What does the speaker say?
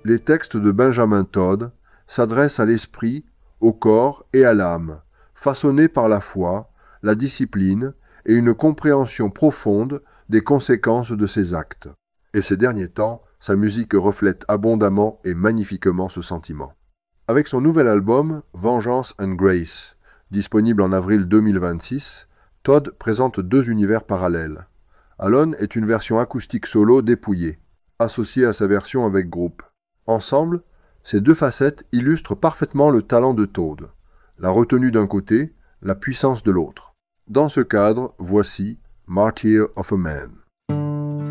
les textes de Benjamin Todd s'adressent à l'esprit, au corps et à l'âme, façonnés par la foi, la discipline et une compréhension profonde des conséquences de ses actes. Et ces derniers temps, sa musique reflète abondamment et magnifiquement ce sentiment. Avec son nouvel album, Vengeance and Grace, disponible en avril 2026, Todd présente deux univers parallèles. Alone est une version acoustique solo dépouillée, associée à sa version avec groupe. Ensemble, ces deux facettes illustrent parfaitement le talent de Todd, la retenue d'un côté, la puissance de l'autre. Dans ce cadre, voici Martyr of a Man.